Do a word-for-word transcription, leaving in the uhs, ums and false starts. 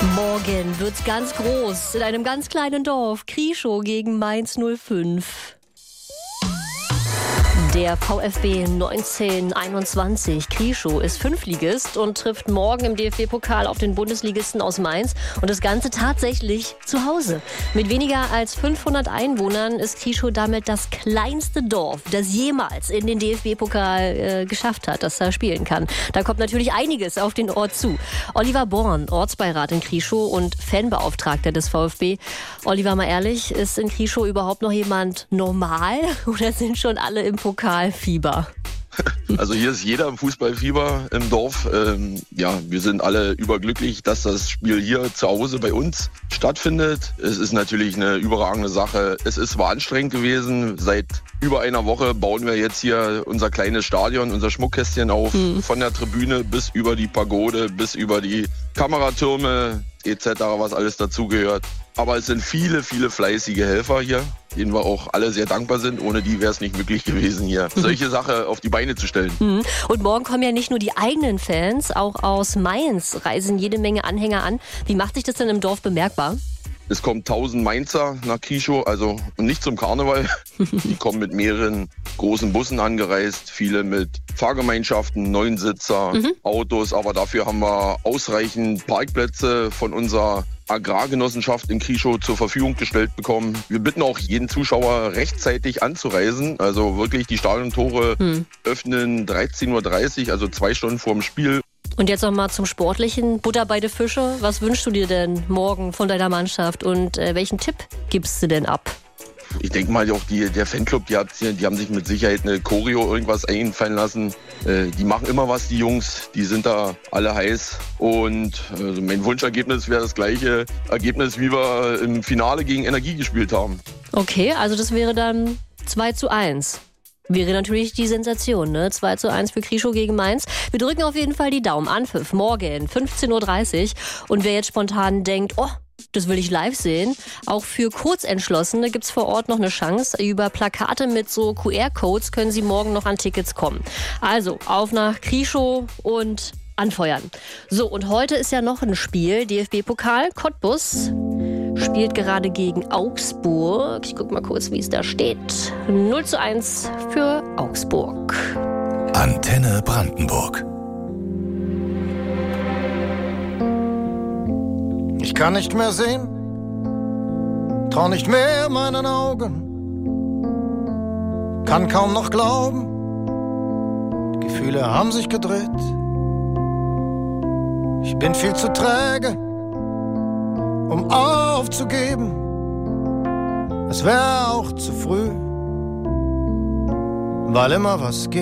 Morgen wird's ganz groß in einem ganz kleinen Dorf. Krieschow gegen Mainz null fünf. Der VfB neunzehnhunderteinundzwanzig Krieschow ist Fünftligist und trifft morgen im D F B-Pokal auf den Bundesligisten aus Mainz. Und das Ganze tatsächlich zu Hause. Mit weniger als fünfhundert Einwohnern ist Krieschow damit das kleinste Dorf, das jemals in den D F B-Pokal äh, geschafft hat, das da spielen kann. Da kommt natürlich einiges auf den Ort zu. Oliver Born, Ortsbeirat in Krieschow und Fanbeauftragter des VfB. Oliver, mal ehrlich, ist in Krieschow überhaupt noch jemand normal oder sind schon alle im Pokal? Fieber. Also hier ist jeder im Fußballfieber im Dorf. Ähm, ja, wir sind alle überglücklich, dass das Spiel hier zu Hause bei uns stattfindet. Es ist natürlich eine überragende Sache. Es ist zwar anstrengend gewesen. Seit über einer Woche bauen wir jetzt hier unser kleines Stadion, unser Schmuckkästchen auf. Mhm. Von der Tribüne bis über die Pagode, bis über die Kameratürme et cetera, was alles dazugehört. Aber es sind viele, viele fleißige Helfer hier, denen wir auch alle sehr dankbar sind. Ohne die wäre es nicht möglich gewesen, hier mhm. solche Sache auf die Beine zu stellen. Mhm. Und morgen kommen ja nicht nur die eigenen Fans, auch aus Mainz reisen jede Menge Anhänger an. Wie macht sich das denn im Dorf bemerkbar? Es kommen tausend Mainzer nach Krieschow, also nicht zum Karneval. Die kommen mit mehreren großen Bussen angereist, viele mit Fahrgemeinschaften, Neunsitzer, mhm. Autos. Aber dafür haben wir ausreichend Parkplätze von unserer Agrargenossenschaft in Krieschow zur Verfügung gestellt bekommen. Wir bitten auch jeden Zuschauer rechtzeitig anzureisen. Also wirklich die Stadiontore mhm. öffnen dreizehn Uhr dreißig, also zwei Stunden vor dem Spiel. Und jetzt nochmal zum Sportlichen. Butter bei den Fische. Was wünschst du dir denn morgen von deiner Mannschaft und äh, welchen Tipp gibst du denn ab? Ich denke mal, auch die, der Fanclub, die, hat, die haben sich mit Sicherheit eine Choreo irgendwas einfallen lassen. Äh, die machen immer was, die Jungs. Die sind da alle heiß. Und also mein Wunschergebnis wäre das gleiche Ergebnis, wie wir im Finale gegen Energie gespielt haben. Okay, also das wäre dann zwei zu eins. Wäre natürlich die Sensation, ne? zwei zu eins für Krieschow gegen Mainz. Wir drücken auf jeden Fall die Daumen. Anpfiff morgen, fünfzehn Uhr dreißig. Und wer jetzt spontan denkt, oh, das will ich live sehen. Auch für Kurzentschlossene gibt es vor Ort noch eine Chance. Über Plakate mit so Q R-Codes können Sie morgen noch an Tickets kommen. Also auf nach Krieschow und anfeuern. So, und heute ist ja noch ein Spiel. D F B-Pokal. Cottbus spielt gerade gegen Augsburg. Ich guck mal kurz, wie es da steht. null zu eins für Augsburg. Antenne Brandenburg. Ich kann nicht mehr sehen, trau nicht mehr meinen Augen, kann kaum noch glauben, die Gefühle haben sich gedreht. Ich bin viel zu träge, um aufzugeben, es wäre auch zu früh, weil immer was geht.